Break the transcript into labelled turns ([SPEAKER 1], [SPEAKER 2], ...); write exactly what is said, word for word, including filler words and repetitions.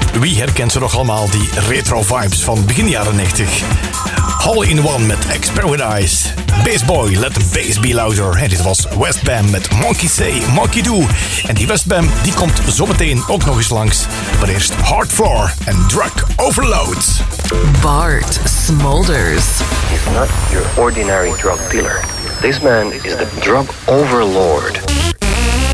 [SPEAKER 1] wie herkent ze nog allemaal, die retro vibes van begin jaren negentig? All in One met X-Paradise. Bass Boy, Let the Bass Be Louder. En dit was Westbam met Monkey Say, Monkey Do. En die Westbam die komt zometeen ook nog eens langs. Maar eerst Hard Floor en Drug Overload.
[SPEAKER 2] Bart Smulders.
[SPEAKER 3] He's not your ordinary drug dealer. This man is the drug overlord.